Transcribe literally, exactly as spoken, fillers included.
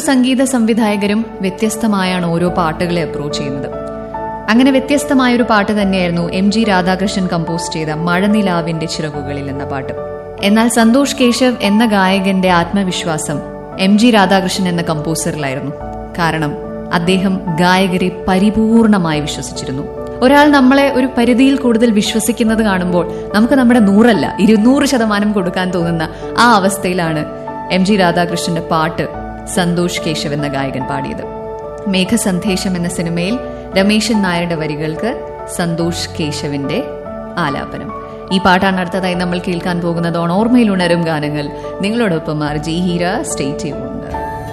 സംഗീത സംവിധായകരും വ്യത്യസ്തമായാണ് ഓരോ പാട്ടുകളെ അപ്രോച്ച് ചെയ്യുന്നത്. അങ്ങനെ വ്യത്യസ്തമായൊരു പാട്ട് തന്നെയായിരുന്നു എം ജി രാധാകൃഷ്ണൻ കമ്പോസ് ചെയ്ത മഴനിലാവിന്റെ ചിറകുകളിൽ എന്ന പാട്ട്. എന്നാൽ സന്തോഷ് കേശവ് എന്ന ഗായകന്റെ ആത്മവിശ്വാസം എം ജി രാധാകൃഷ്ണൻ എന്ന കമ്പോസറിലായിരുന്നു. കാരണം അദ്ദേഹം ഗായകരെ പരിപൂർണമായി വിശ്വസിച്ചിരുന്നു. ഒരാൾ നമ്മളെ ഒരു പരിധിയിൽ കൂടുതൽ വിശ്വസിക്കുന്നത് കാണുമ്പോൾ നമുക്ക് നമ്മുടെ നൂറല്ല ഇരുന്നൂറ് ശതമാനം കൊടുക്കാൻ തോന്നുന്ന ആ അവസ്ഥയിലാണ് എം ജി രാധാകൃഷ്ണന്റെ പാട്ട് സന്തോഷ് കേശവ് എന്ന ഗായകൻ പാടിയത്. മേഘസന്ദേശം എന്ന സിനിമയിൽ രമേശൻ നായരുടെ വരികൾക്ക് സന്തോഷ് കേശവിന്റെ ആലാപനം. ഈ പാട്ടാണ് അടുത്തതായി നമ്മൾ കേൾക്കാൻ പോകുന്നത്. ഓർമ്മയിൽ ഉണരും ഗാനങ്ങൾ. നിങ്ങളോടൊപ്പം R G Heera. Stay tuned.